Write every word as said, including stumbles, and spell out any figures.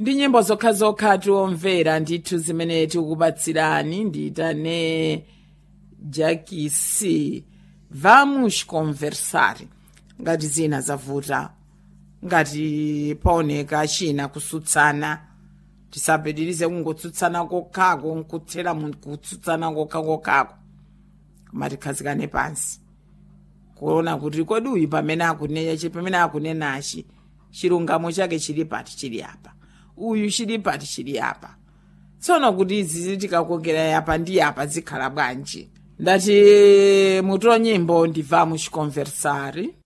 ndi nyimbo zokha zokha tiomvera ndithu zimene tikukupatsirani. Nditane Jakisi, vamos conversar. Ngati zina zavuta, ngati paoneka china kutsutsana, tisapitirize kungotsutsana kokhako nkuthera munthu kutsutsana kokhakokako, koma tikhazikane pansi kuona kuti kodi uyu pamene akunenachi pamene akunenachi chilungamo chake chili pati chili apa, uyu chili pati chili apa. Tsono kuti izi tikakokera yapa ndi yapa zikhala bwanji. Ndati muto nyimbo ndi vamos conversar.